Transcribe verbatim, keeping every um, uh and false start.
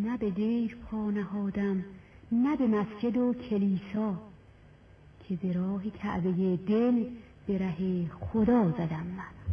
نه به دیر پا نهادم نه به مسجد و کلیسا، که به راه کعبه دل به ره خدا زدم من.